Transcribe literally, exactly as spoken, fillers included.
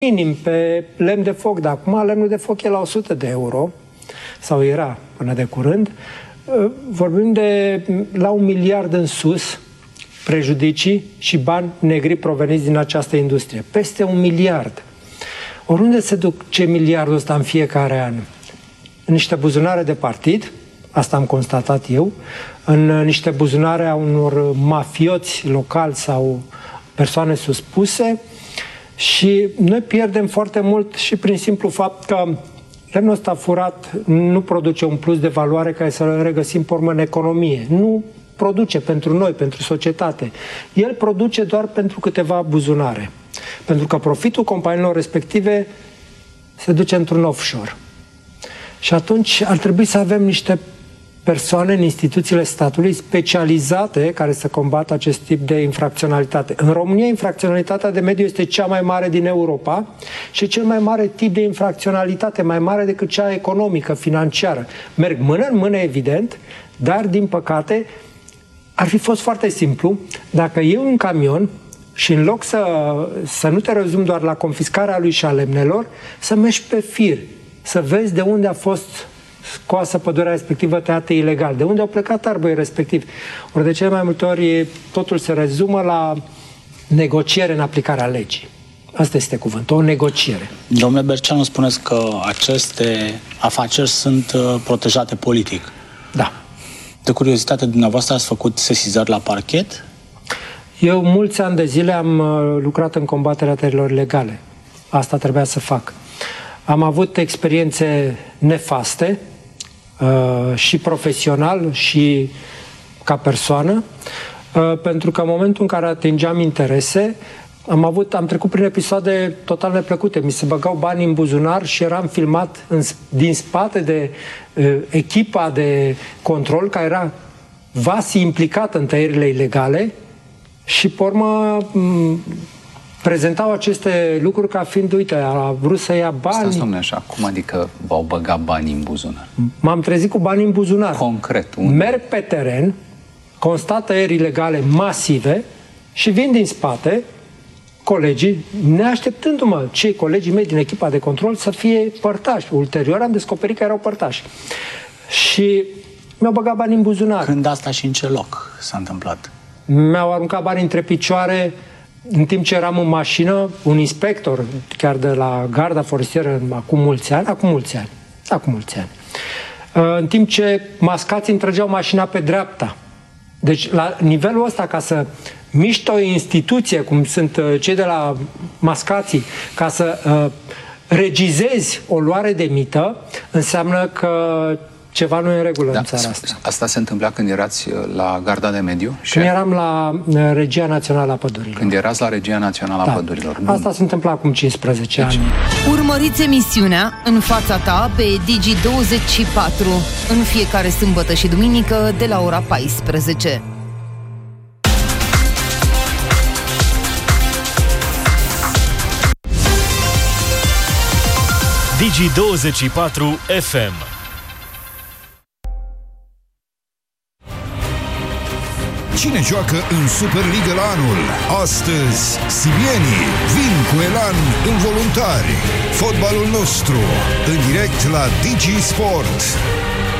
minim pe lemn de foc, dar acum lemnul de foc e la o sută de euro, sau era până de curând. Vorbim de la un miliard în sus prejudicii și bani negri proveniți din această industrie. Peste un miliard. Oriunde se duce miliardul ăsta în fiecare an? În niște buzunare de partid, asta am constatat eu, în niște buzunare a unor mafioți locali sau persoane suspuse, și noi pierdem foarte mult și prin simplu fapt că lemnul ăsta furat nu produce un plus de valoare care să-l regăsim pe urmă în economie. Nu produce pentru noi, pentru societate. El produce doar pentru câteva buzunare. Pentru că profitul companiilor respective se duce într-un offshore. Și atunci ar trebui să avem niște persoane în instituțiile statului specializate care să combată acest tip de infracționalitate. În România, infracționalitatea de mediu este cea mai mare din Europa și cel mai mare tip de infracționalitate, mai mare decât cea economică, financiară. Merg mână în mână, evident, dar, din păcate, ar fi fost foarte simplu dacă iei un camion și în loc să, să nu te rezumi doar la confiscarea lui și a lemnelor, să mergi pe fir, să vezi de unde a fost scoasă pădurea respectivă, tăiată ilegal, de unde au plecat arborii respectiv. Ori de cele mai multe ori totul se rezumă la negociere în aplicarea legii. Asta este cuvântul, o negociere. Domnule Berceanu, spuneți că aceste afaceri sunt protejate politic. Da. De curiozitate dumneavoastră ați făcut sesizări la parchet? Eu mulți ani de zile am lucrat în combaterea tăierilor ilegale. Asta trebuia să fac. Am avut experiențe nefaste, uh, și profesional și ca persoană, uh, pentru că în momentul în care atingeam interese, am, avut, am trecut prin episoade total neplăcute. Mi se băgau bani în buzunar și eram filmat în, din spate de uh, echipa de control, care era vasi implicată în tăierile ilegale și, pe urmă, prezentau aceste lucruri ca fiind, uite, a vrut să ia bani. Stați, domnule, așa, cum adică v-au băgat banii în buzunar? M-am trezit cu bani în buzunar. Concret, unde? Merg pe teren, constat tăieri ilegale masive și vin din spate colegii, neașteptându-mă cei colegii mei din echipa de control să fie părtași. Ulterior am descoperit că erau părtași. Și mi-au băgat bani în buzunar. Când asta și în ce loc s-a întâmplat? Mi-au aruncat bani între picioare. În timp ce eram în mașină, un inspector, chiar de la Garda Forestieră, acum mulți ani, acum mulți ani, acum mulți ani, în timp ce mascații îmi trăgeau mașina pe dreapta. Deci, la nivelul ăsta, ca să miști o instituție, cum sunt cei de la mascații, ca să uh, regizezi o luare de mită, înseamnă că ceva nu e în regulă, da, în țara asta. Asta se întâmpla când erați la Garda de Mediu? Când eram la Regia Națională a Pădurilor. Când erați la Regia Națională da. a Pădurilor. Bun. Asta se întâmpla acum cincisprezece ani. Urmăriți emisiunea În fața ta pe Digi douăzeci și patru în fiecare sâmbătă și duminică de la ora paisprezece. Digi douăzeci și patru F M. Cine joacă în Superliga la anul? Astăzi, sirienii vin cu elan involuntari. Fotbalul nostru, în direct la Digi Sport.